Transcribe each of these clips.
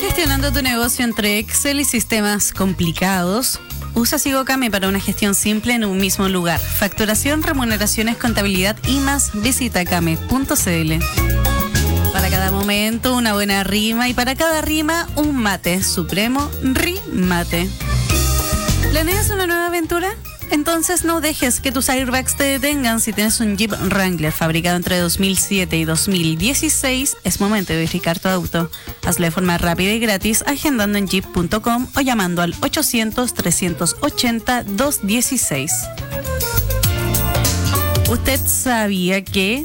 Gestionando tu negocio entre Excel y sistemas complicados, usa Sigocame para una gestión simple en un mismo lugar. Facturación, remuneraciones, contabilidad y más. Visita came.cl. Para cada momento una buena rima y para cada rima un mate. Supremo Rimate. ¿Planeas una nueva aventura? Entonces no dejes que tus airbags te detengan. Si tienes un Jeep Wrangler fabricado entre 2007 y 2016, es momento de verificar tu auto. Hazlo de forma rápida y gratis agendando en jeep.com o llamando al 800-380-216. ¿Usted sabía que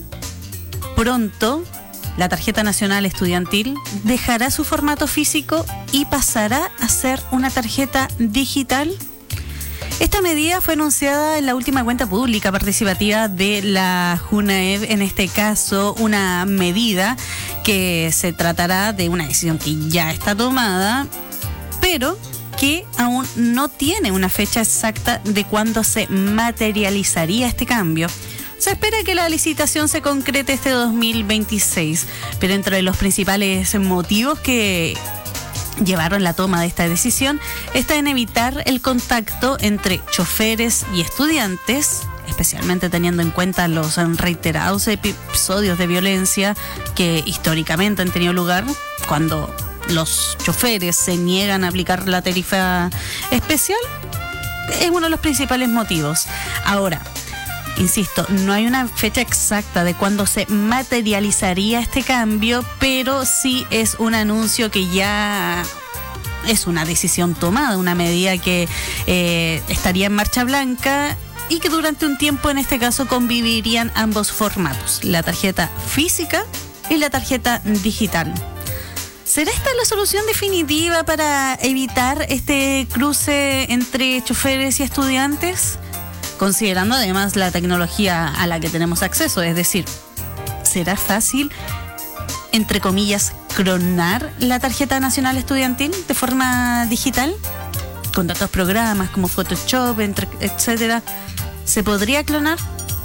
pronto la tarjeta nacional estudiantil dejará su formato físico y pasará a ser una tarjeta digital? Esta medida fue anunciada en la última cuenta pública participativa de la JUNAEB, en este caso una medida que se tratará de una decisión que ya está tomada, pero que aún no tiene una fecha exacta de cuándo se materializaría este cambio. Se espera que la licitación se concrete este 2026, pero entre los principales motivos que llevaron la toma de esta decisión está en evitar el contacto entre choferes y estudiantes, especialmente teniendo en cuenta los reiterados episodios de violencia que históricamente han tenido lugar cuando los choferes se niegan a aplicar la tarifa especial. Es uno de los principales motivos. Ahora, insisto, no hay una fecha exacta de cuándo se materializaría este cambio, pero sí es un anuncio que ya es una decisión tomada, una medida que estaría en marcha blanca y que durante un tiempo, en este caso, convivirían ambos formatos, la tarjeta física y la tarjeta digital. ¿Será esta la solución definitiva para evitar este cruce entre choferes y estudiantes? Considerando además la tecnología a la que tenemos acceso, es decir, ¿será fácil, entre comillas, clonar la tarjeta nacional estudiantil de forma digital? Con tantos programas como Photoshop, etcétera, ¿se podría clonar?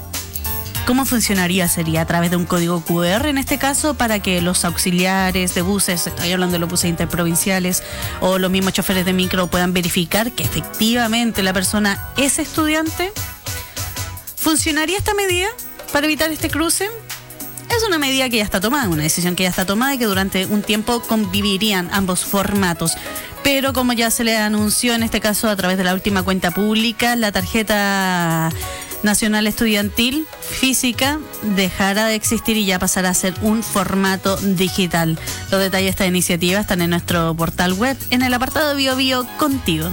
¿Cómo funcionaría? ¿Sería a través de un código QR en este caso para que los auxiliares de buses, estoy hablando de los buses interprovinciales, o los mismos choferes de micro puedan verificar que efectivamente la persona es estudiante? ¿Funcionaría esta medida para evitar este cruce? Es una medida que ya está tomada, una decisión que ya está tomada y que durante un tiempo convivirían ambos formatos. Pero como ya se le anunció en este caso a través de la última cuenta pública, la tarjeta nacional estudiantil física dejará de existir y ya pasará a ser un formato digital. Los detalles de esta iniciativa están en nuestro portal web en el apartado Bio Bio Contigo.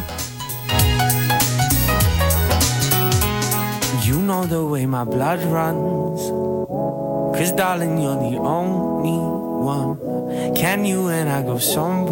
You know the way my blood runs, 'cause darling you're the only one. Can you and I go somewhere?